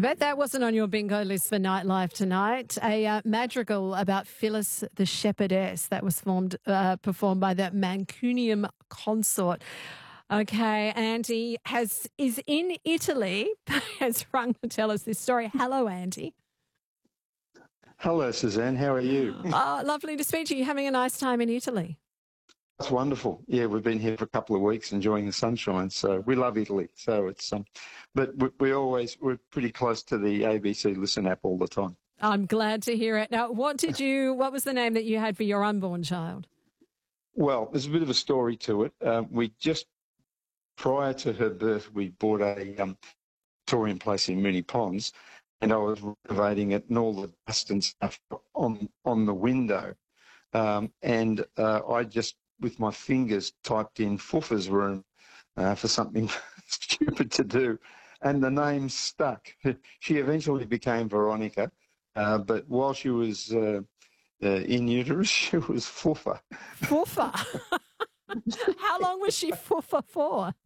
bet that wasn't on your bingo list for nightlife tonight. A madrigal about Phyllis the Shepherdess that was performed by the Mancunium Consort. Okay, Andy is in Italy, has rung to tell us this story. Hello, Andy. Hello, Suzanne. How are you? Oh, lovely to speak to you. Having a nice time in Italy. That's wonderful. Yeah, we've been here for a couple of weeks enjoying the sunshine. So we love Italy. So it's but we're pretty close to the ABC Listen app all the time. I'm glad to hear it. Now, what was the name that you had for your unborn child? Well, there's a bit of a story to it. We just prior to her birth, we bought a Victorian place in Moonee Ponds, and I was renovating it, and all the dust and stuff on the window, and I just with my fingers typed in Fuffa's room for something stupid to do, and the name stuck. She eventually became Veronica, but while she was in uterus, she was Fuffa. Fuffa. How long was she Fuffa for?